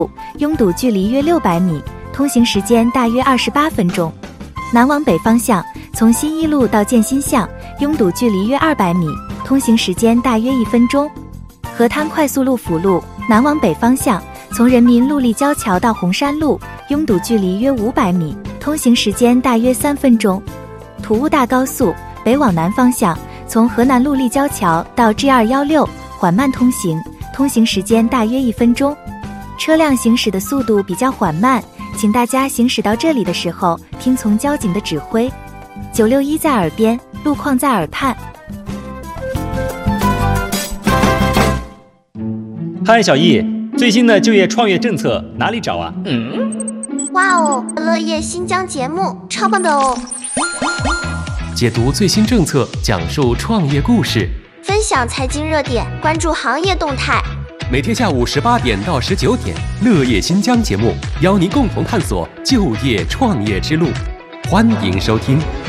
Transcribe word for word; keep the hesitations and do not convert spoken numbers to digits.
拥堵距离约六百米，通行时间大约二十八分钟。南往北方向，从新一路到建新巷，拥堵距离约二百米，通行时间大约一分钟。河滩快速路辅路南往北方向，从人民路立交桥到红山路，拥堵距离约五百米，通行时间大约三分钟。土务大高速北往南方向，从河南路立交桥到 G 二一六缓慢通行，通行时间大约一分钟。车辆行驶的速度比较缓慢，请大家行驶到这里的时候听从交警的指挥。九六一在耳边，路况在耳畔。 嗨，小易，最新的就业创业政策哪里找啊？ 嗯，哇哦，乐业新疆节目超棒的哦！ 解读最新政策，讲述创业故事， 分享财经热点，关注行业动态。 每天下午十八点到十九点，乐业新疆节目邀您共同探索就业创业之路，欢迎收听。